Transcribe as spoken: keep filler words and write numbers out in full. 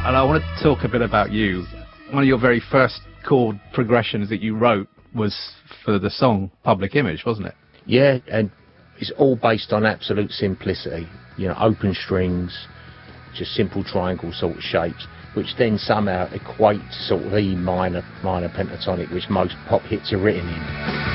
And I want to talk a bit about you. One of your very first chord progressions that you wrote was for the song Public Image, wasn't it? Yeah, and it's all based on absolute simplicity. You know, open strings, just simple triangle sort of shapes, which then somehow equate to sort of E minor, minor pentatonic, which most pop hits are written in.